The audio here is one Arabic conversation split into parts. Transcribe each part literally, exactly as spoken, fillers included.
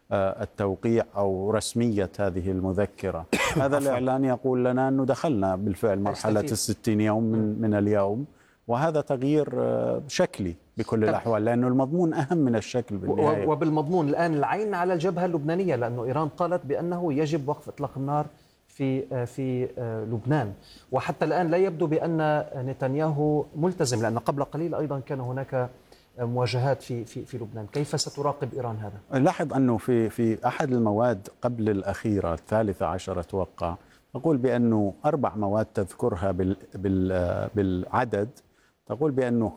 التوقيع أو رسمية هذه المذكرة. هذا الإعلان يقول لنا أنه دخلنا بالفعل مرحلة الستين يوم من, من اليوم، وهذا تغيير شكلي بكل الأحوال، لأنه المضمون أهم من الشكل بالنهاية. وبالمضمون الآن العين على الجبهة اللبنانية، لأنه إيران قالت بأنه يجب وقف إطلاق النار في في لبنان، وحتى الآن لا يبدو بأن نتنياهو ملتزم، لأن قبل قليل أيضا كان هناك مواجهات في في في لبنان. كيف ستراقب إيران هذا؟ لاحظ أنه في في أحد المواد قبل الأخيرة الثالثة عشر أتوقع، تقول بأنه أربع مواد تذكرها بال بال بالعدد، تقول بأنه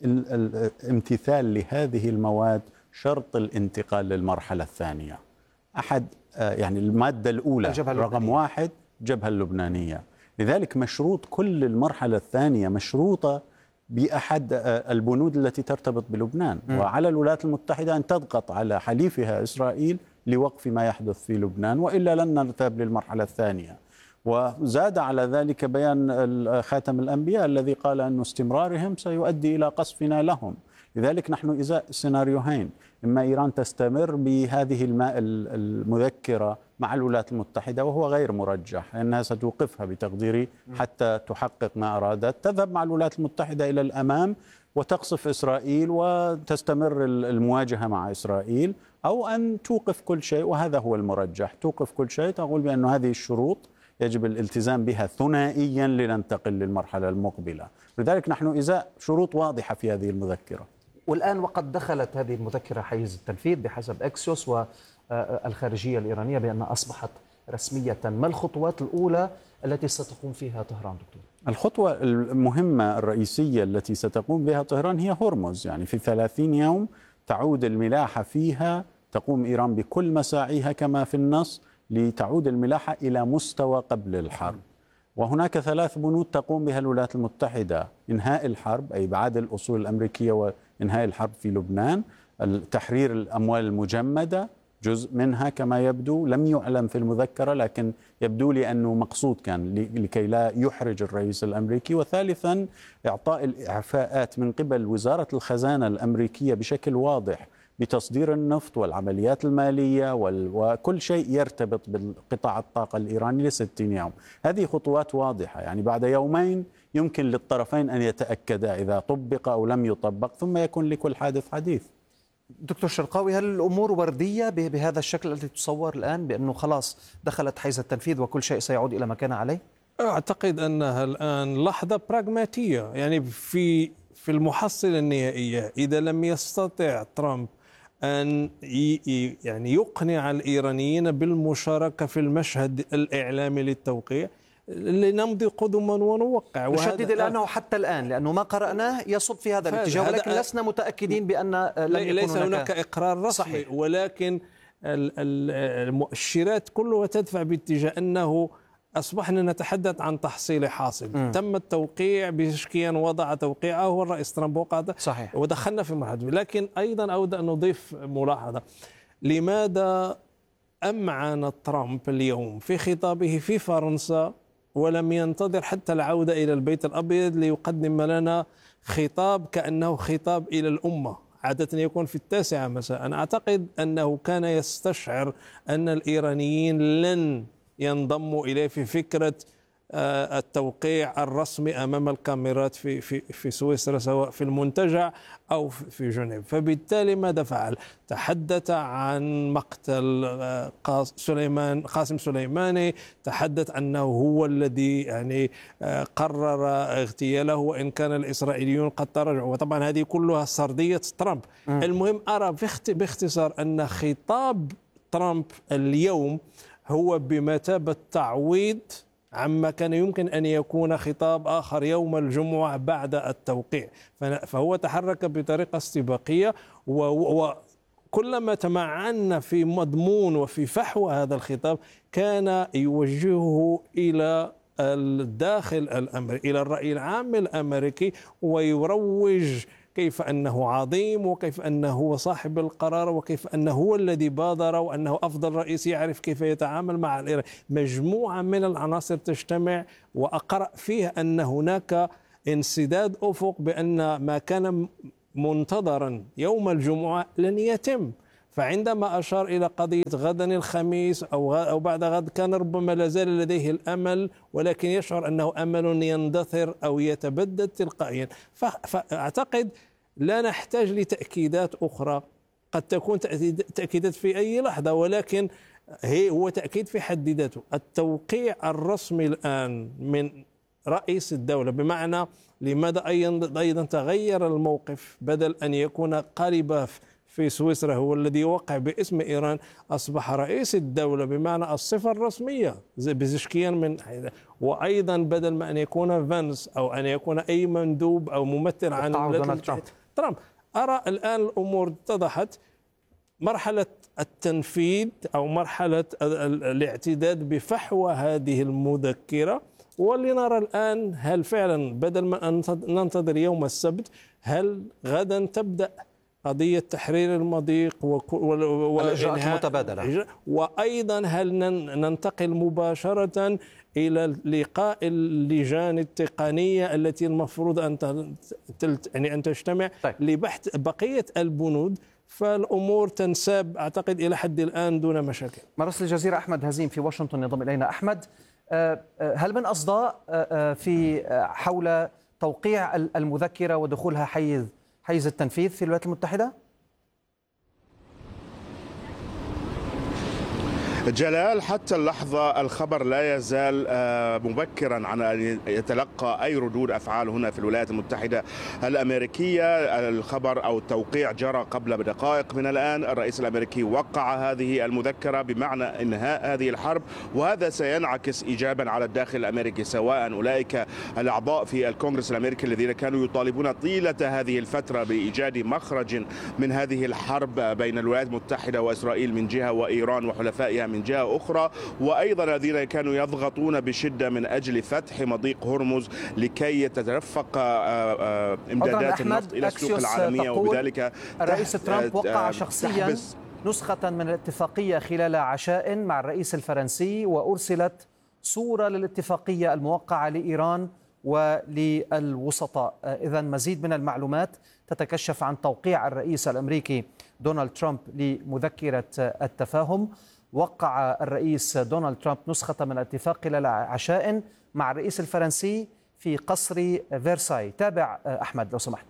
الامتثال لهذه المواد شرط الانتقال للمرحلة الثانية. أحد يعني المادة الأولى رقم واحد الجبهة اللبنانية، لذلك مشروط كل المرحلة الثانية مشروطة بأحد البنود التي ترتبط بلبنان، م. وعلى الولايات المتحدة أن تضغط على حليفها إسرائيل لوقف ما يحدث في لبنان، وإلا لن نذهب للمرحلة الثانية. وزاد على ذلك بيان خاتم الأنبياء الذي قال أن استمرارهم سيؤدي إلى قصفنا لهم. لذلك نحن إزاء سيناريوهين: إما إيران تستمر بهذه المذكرة مع الولايات المتحدة، وهو غير مرجح أنها ستوقفها بتقديري حتى تحقق ما أرادت، تذهب مع الولايات المتحدة إلى الأمام وتقصف إسرائيل وتستمر المواجهة مع إسرائيل، أو أن توقف كل شيء، وهذا هو المرجح، توقف كل شيء، تقول بأن هذه الشروط يجب الالتزام بها ثنائيا لننتقل للمرحلة المقبلة. لذلك نحن إزاء شروط واضحة في هذه المذكرة. والآن وقد دخلت هذه المذكرة حيز التنفيذ بحسب أكسيوس والخارجية الإيرانية بأنها أصبحت رسمية. ما الخطوات الأولى التي ستقوم فيها طهران دكتور؟ الخطوة المهمة الرئيسية التي ستقوم بها طهران هي هرمز، يعني في ثلاثين يوم تعود الملاحة فيها، تقوم إيران بكل مساعيها كما في النص لتعود الملاحة إلى مستوى قبل الحرب. وهناك ثلاث بنود تقوم بها الولايات المتحدة: إنهاء الحرب، أي إبعاد الأصول الأمريكية وإنهاء الحرب في لبنان، تحرير الأموال المجمدة، جزء منها كما يبدو لم يعلم في المذكرة، لكن يبدو لي أنه مقصود كان لكي لا يحرج الرئيس الأمريكي، وثالثا إعطاء الإعفاءات من قبل وزارة الخزانة الأمريكية بشكل واضح بتصدير النفط والعمليات المالية وكل شيء يرتبط بالقطاع الطاقة الإيراني لستين يوم. هذه خطوات واضحة، يعني بعد يومين يمكن للطرفين أن يتأكدا إذا طبق أو لم يطبق، ثم يكون لكل حادث حديث. دكتور شرقاوي، هل الأمور وردية بهذا الشكل الذي تصور الآن بأنه خلاص دخلت حيز التنفيذ وكل شيء سيعود إلى ما كان عليه؟ أعتقد أنها الآن لحظة براغماتية، يعني في في المحصلة النهائية إذا لم يستطع ترامب أن يعني يقنع الإيرانيين بالمشاركة في المشهد الإعلامي للتوقيع، لنمضي قدما ونوقع. نشدد لأنه حتى الآن، لأنه ما قرأناه يصب في هذا الاتجاه، ولكن لسنا متأكدين بأن لم يكن ليس هناك, هناك إقرار رسمي. صحيح. ولكن المؤشرات كلها تدفع باتجاه أنه أصبحنا نتحدث عن تحصيل حاصل. م. تم التوقيع بشكيا، وضع توقيعه هو الرئيس ترامب وقعته. صحيح. ودخلنا في مرحلة. لكن أيضا أود أن نضيف ملاحظة: لماذا أمعن ترامب اليوم في خطابه في فرنسا ولم ينتظر حتى العودة إلى البيت الأبيض ليقدم لنا خطاب كأنه خطاب إلى الأمة؟ عادة يكون في التاسعة مساء. أنا أعتقد أنه كان يستشعر أن الإيرانيين لن ينضموا إليه في فكرة التوقيع الرسمي أمام الكاميرات في في في سويسرا، سواء في المنتجع أو في جنيف. فبالتالي ماذا فعل؟ تحدث عن مقتل سليمان قاسم سليماني، تحدث أنه هو الذي يعني قرر اغتياله، وإن كان الإسرائيليون قد تراجعوا. وطبعا هذه كلها سردية ترامب. م. المهم أرى باختصار أن خطاب ترامب اليوم هو بمثابة تعويض عما كان يمكن أن يكون خطاب آخر يوم الجمعة بعد التوقيع. فهو تحرك بطريقة استباقية، وكلما تمعنا في مضمون وفي فحوى هذا الخطاب كان يوجهه إلى الداخل الأمريكي، إلى الرأي العام الأمريكي، ويروج كيف أنه عظيم، وكيف أنه هو صاحب القرار، وكيف أنه هو الذي بادر، وأنه أفضل رئيس يعرف كيف يتعامل مع الإيران. مجموعة من العناصر تجتمع، وأقرأ فيه أن هناك انسداد أفق بأن ما كان منتظرا يوم الجمعة لن يتم. فعندما أشار إلى قضية غدا الخميس أو أو بعد غد كان ربما لا زال لديه الأمل، ولكن يشعر أنه أمل يندثر أو يتبدد تلقائيا. فأعتقد لا نحتاج لتأكيدات أخرى، قد تكون تأكيدات في أي لحظة، ولكن هي هو تأكيد في حد ذاته. التوقيع الرسمي الآن من رئيس الدولة، بمعنى لماذا أيضا تغير الموقف، بدل أن يكون قالباف في سويسرا هو الذي وقع باسم إيران، أصبح رئيس الدولة بمعنى الصفة الرسمية بزشكيا من، وأيضا بدل ما أن يكون فانس أو أن يكون أي مندوب أو ممثل عن دونالد ترامب. ترامب. أرى الآن الأمور اتضحت. مرحلة التنفيذ أو مرحلة الاعتداد بفحوى هذه المذكرة، ولنرى الآن هل فعلا بدل ما أن ننتظر يوم السبت، هل غدا تبدأ قضية تحرير المضيق والإجراءات المتبادلة، وأيضا هل ننتقل مباشرة إلى لقاء اللجان التقنية التي المفروض أن يعني أن تجتمع طيب. لبحث بقية البنود. فالأمور تنساب أعتقد إلى حد الآن دون مشاكل. مراسل الجزيرة أحمد هزيم في واشنطن ينضم إلينا. أحمد، هل من أصداء في حول توقيع المذكرة ودخولها حيز حيز التنفيذ في الولايات المتحدة؟ جلال، حتى اللحظة الخبر لا يزال مبكرا عن أن يتلقى أي ردود أفعال هنا في الولايات المتحدة الأمريكية. الخبر أو التوقيع جرى قبل دقائق من الآن. الرئيس الأمريكي وقع هذه المذكرة بمعنى إنهاء هذه الحرب، وهذا سينعكس إيجابا على الداخل الأمريكي، سواء أولئك الأعضاء في الكونغرس الأمريكي الذين كانوا يطالبون طيلة هذه الفترة بإيجاد مخرج من هذه الحرب بين الولايات المتحدة وإسرائيل من جهة وإيران وحلفائها من جهة أخرى، وأيضا الذين كانوا يضغطون بشدة من أجل فتح مضيق هرمز لكي يتدفق إمدادات النفط إلى السوق العالمية. وبذلك الرئيس ترامب وقع شخصيا نسخة من الاتفاقية خلال عشاء مع الرئيس الفرنسي، وأرسلت صورة للاتفاقية الموقعة لإيران وللوسطاء. إذا مزيد من المعلومات تتكشف عن توقيع الرئيس الأمريكي دونالد ترامب لمذكرة التفاهم. وقع الرئيس دونالد ترامب نسخة من الاتفاق خلال عشاء مع الرئيس الفرنسي في قصر فيرساي. تابع أحمد لو سمحت.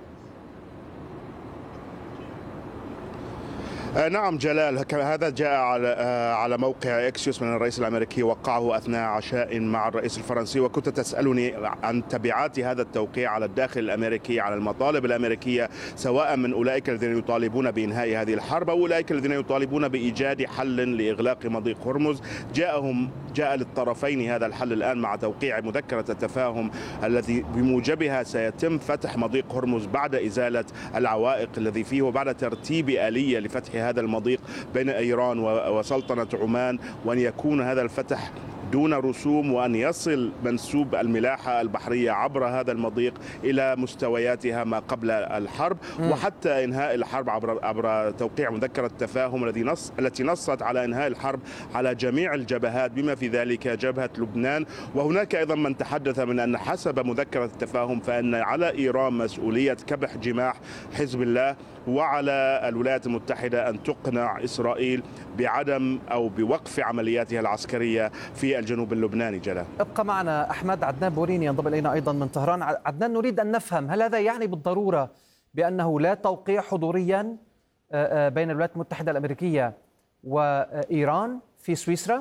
نعم جلال، هذا جاء على على موقع اكسيوس من الرئيس الامريكي، وقعه اثناء عشاء مع الرئيس الفرنسي. وكنت تسالني عن تبعات هذا التوقيع على الداخل الامريكي، على المطالب الامريكيه، سواء من اولئك الذين يطالبون بانهاء هذه الحرب او اولئك الذين يطالبون بايجاد حل لاغلاق مضيق هرمز. جاءهم جاء للطرفين هذا الحل الان مع توقيع مذكره التفاهم الذي بموجبها سيتم فتح مضيق هرمز بعد ازاله العوائق الذي فيه، وبعد ترتيب اليه لفتح هذا المضيق بين إيران وسلطنة عمان، وأن يكون هذا الفتح دون رسوم، وأن يصل منسوب الملاحة البحرية عبر هذا المضيق إلى مستوياتها ما قبل الحرب، وحتى إنهاء الحرب عبر عبر توقيع مذكرة التفاهم الذي نص التي نصت على إنهاء الحرب على جميع الجبهات بما في ذلك جبهة لبنان. وهناك أيضا من تحدث من أن حسب مذكرة التفاهم فإن على إيران مسؤولية كبح جماح حزب الله، وعلى الولايات المتحدة أن تقنع إسرائيل بعدم أو بوقف عملياتها العسكرية في الجنوب اللبناني. جلال، ابقى معنا أحمد. عدنان بوريني ينضم إلينا أيضا من طهران. عدنان، نريد أن نفهم، هل هذا يعني بالضرورة بأنه لا توقيع حضوريا بين الولايات المتحدة الأمريكية وإيران في سويسرا؟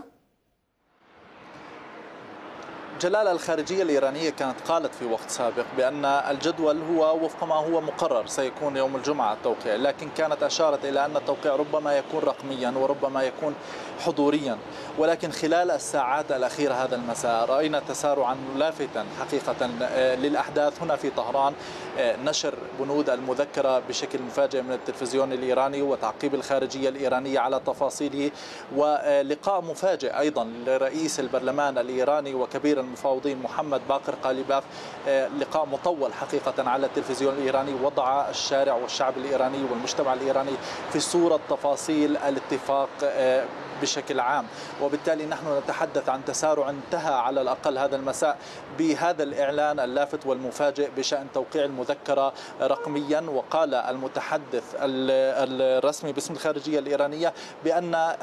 جلال، الخارجية الإيرانية كانت قالت في وقت سابق بأن الجدول هو وفق ما هو مقرر، سيكون يوم الجمعة التوقيع، لكن كانت أشارت إلى أن التوقيع ربما يكون رقميا وربما يكون حضوريا. ولكن خلال الساعات الأخيرة هذا المساء رأينا تسارعا لافتا حقيقة للأحداث هنا في طهران، نشر بنود المذكرة بشكل مفاجئ من التلفزيون الإيراني وتعقيب الخارجية الإيرانية على تفاصيله، ولقاء مفاجئ أيضا لرئيس البرلمان الإيراني وكبير المفاوضين محمد باقر قاليباف، لقاء مطول حقيقة على التلفزيون الإيراني، وضع الشارع والشعب الإيراني والمجتمع الإيراني في صورة تفاصيل الاتفاق بشكل عام. وبالتالي نحن نتحدث عن تسارع انتهى على الأقل هذا المساء بهذا الإعلان اللافت والمفاجئ بشأن توقيع المذكرة رقميا. وقال المتحدث الرسمي باسم الخارجية الإيرانية بأن